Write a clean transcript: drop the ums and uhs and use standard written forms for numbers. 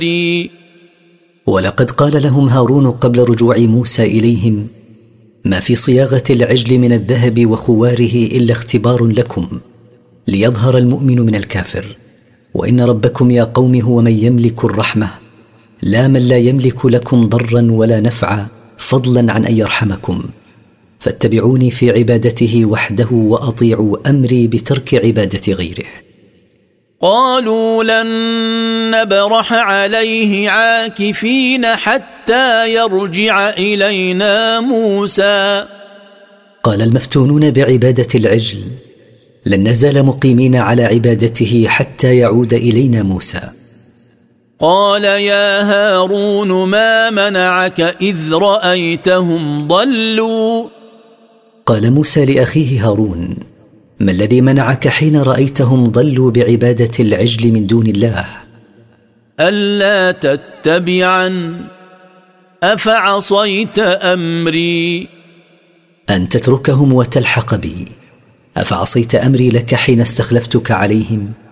ولقد قال لهم هارون قبل رجوع موسى إليهم: ما في صياغة العجل من الذهب وخواره إلا اختبار لكم ليظهر المؤمن من الكافر، وإن ربكم يا قوم هو من يملك الرحمة، لا من لا يملك لكم ضرا ولا نفعا فضلا عن أن يرحمكم، فاتبعوني في عبادته وحده وأطيعوا أمري بترك عبادة غيره. قالوا لن نبرح عليه عاكفين حتى يرجع إلينا موسى. قال المفتونون بعبادة العجل: لن نزال مقيمين على عبادته حتى يعود إلينا موسى. قال يا هارون ما منعك إذ رأيتهم ضلوا. قال موسى لأخيه هارون: ما الذي منعك حين رأيتهم ضلوا بعبادة العجل من دون الله؟ ألا تتبعن أفعصيت أمري. أن تتركهم وتلحق بي، أفعصيت أمري لك حين استخلفتك عليهم؟